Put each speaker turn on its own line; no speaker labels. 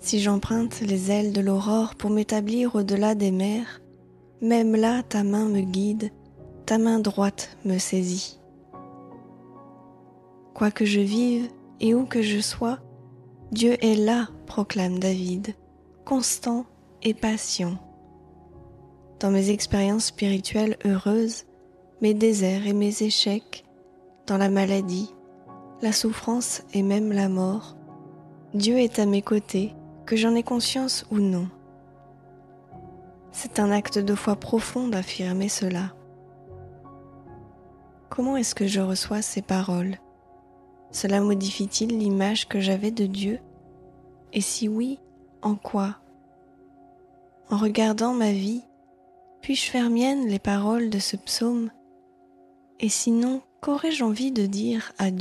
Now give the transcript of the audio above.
Si j'emprunte les ailes de l'aurore pour m'établir au-delà des mers, même là ta main me guide, ta main droite me saisit. Quoi que je vive et où que je sois, Dieu est là, proclame David, constant et patient. Dans mes expériences spirituelles heureuses, mes déserts et mes échecs, dans la maladie, la souffrance et même la mort, Dieu est à mes côtés, que j'en ai conscience ou non. C'est un acte de foi profond d'affirmer cela. Comment est-ce que je reçois ces paroles ? Cela modifie-t-il l'image que j'avais de Dieu ? Et si oui, en quoi ? En regardant ma vie, puis-je faire miennes les paroles de ce psaume ? Et sinon, qu'aurais-je envie de dire à Dieu ?